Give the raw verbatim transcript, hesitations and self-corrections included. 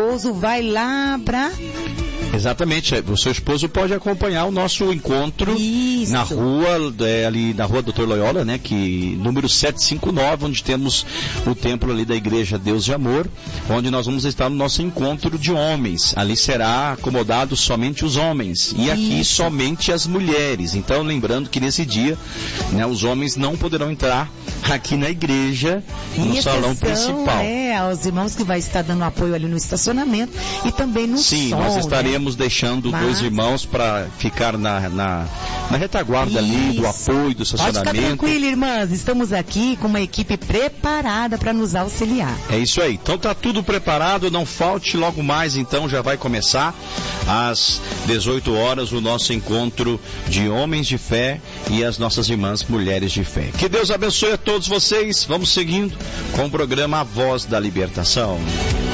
esposo vai lá pra... Exatamente, o seu esposo pode acompanhar o nosso encontro Isso. na rua, é, ali na rua doutor Loyola, né, que, número setecentos e cinquenta e nove, onde temos o templo ali da Igreja Deus de Amor, onde nós vamos estar no nosso encontro de homens. Ali será acomodado somente os homens e aqui Isso. somente as mulheres. Então, lembrando que nesse dia, né, os homens não poderão entrar aqui na igreja, no Em salão exceção, principal. É, aos irmãos que vai estar dando apoio ali no estacionamento e também no Sim, som, nós estaremos né? deixando Mas... dois irmãos para ficar na, na, na retaguarda ali, do apoio, do Pode ficar estacionamento. tranquilo, irmãs, estamos aqui com uma equipe preparada para nos auxiliar. É isso aí, então tá tudo preparado, não falte, logo mais então já vai começar às dezoito horas o nosso encontro de homens de fé e as nossas irmãs mulheres de fé. Que Deus abençoe a todos vocês, vamos seguindo com o programa A Voz da Libertação.